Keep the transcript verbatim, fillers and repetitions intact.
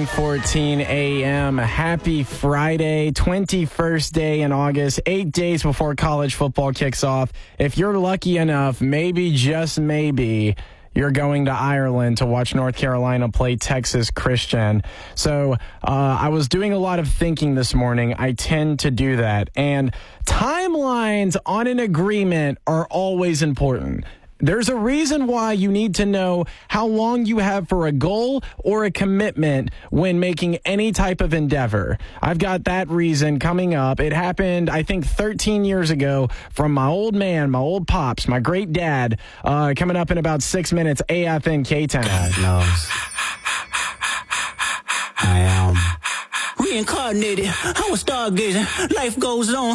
nine fourteen a.m. Happy Friday, twenty-first day in August, eight days before college football kicks off. If you're lucky enough, maybe, just maybe, you're going to Ireland to watch North Carolina play Texas Christian. So uh, I was doing a lot of thinking this morning. I tend to do that. And timelines on an agreement are always important. There's a reason why you need to know how long you have for a goal or a commitment when making any type of endeavor. I've got that reason coming up. It happened, I think, thirteen years ago from my old man, my old pops, my great dad, uh, coming up in about six minutes, A F N K-Town. God knows. I am reincarnated. I was stargazing. Life goes on.